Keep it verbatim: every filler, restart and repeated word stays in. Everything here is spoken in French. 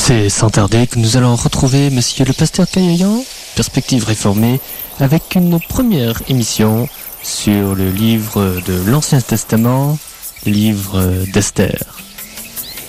C'est sans tarder que nous allons retrouver Monsieur le Pasteur Caillayan, Perspective réformée, avec une première émission sur le livre de l'Ancien Testament, livre d'Esther.